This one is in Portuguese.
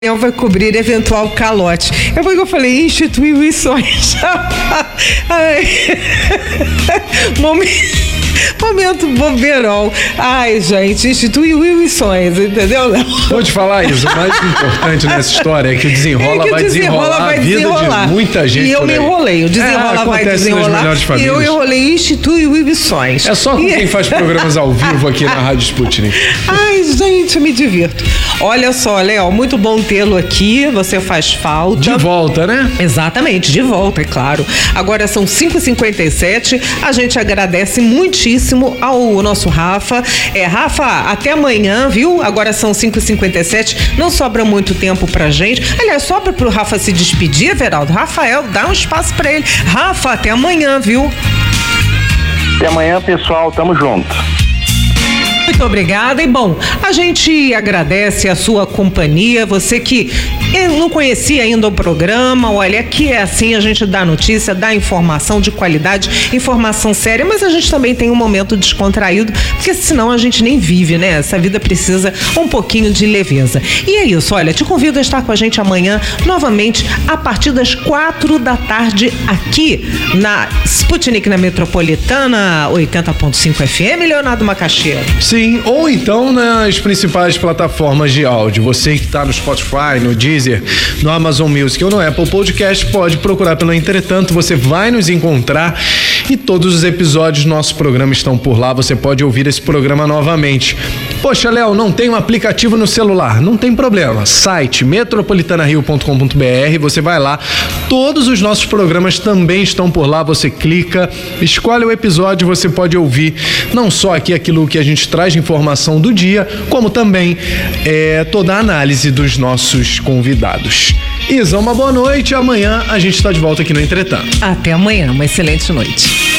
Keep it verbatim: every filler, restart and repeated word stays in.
vai cobrir eventual calote. É porque eu falei, instituições. Momento, momento bobeirol. Ai, gente, instituições, entendeu? Vou te falar isso, o mais importante nessa história é que o desenrola, é que o desenrola vai desenrolar vai a vida desenrolar. de muita gente. E eu me enrolei, o desenrola é, vai desenrolar. E eu enrolei instituições. É só com e... quem faz programas ao vivo aqui na Rádio Sputnik. Ai, gente, eu me divirto. Olha só, Léo, muito bom tê-lo aqui, você faz falta. De volta, né? Exatamente, de volta, é claro. Agora são cinco e cinquenta e sete, a gente agradece muitíssimo ao nosso Rafa. É, Rafa, até amanhã, viu? Agora são cinco e cinquenta e sete, não sobra muito tempo pra gente. Aliás, sobra pro Rafa se despedir, Everaldo. Rafael, dá um espaço pra ele. Rafa, até amanhã, viu? Até amanhã, pessoal, tamo junto. Muito obrigada. E bom, a gente agradece a sua companhia, você que não conhecia ainda o programa. Olha, aqui é assim, a gente dá notícia, dá informação de qualidade, informação séria, mas a gente também tem um momento descontraído, porque senão a gente nem vive, né? Essa vida precisa um pouquinho de leveza. E é isso, olha, te convido a estar com a gente amanhã, novamente, a partir das quatro da tarde, aqui na Sputnik, na Metropolitana oitenta ponto cinco F M, Leonardo Macaxeira. Sim, ou então nas principais plataformas de áudio. Você que está no Spotify, no Deezer, no Amazon Music ou no Apple Podcast, pode procurar pelo Entretanto, você vai nos encontrar e todos os episódios do nosso programa estão por lá, você pode ouvir esse programa novamente. Poxa, Léo, não tem um aplicativo no celular? Não tem problema, site metropolitana rio ponto com ponto b r, você vai lá, todos os nossos programas também estão por lá, você clica, escolhe o episódio, você pode ouvir não só aqui aquilo que a gente traz de informação do dia, como também é, toda a análise dos nossos convidados. Isa, uma boa noite, amanhã a gente está de volta aqui no Entretanto. Até amanhã, uma excelente noite.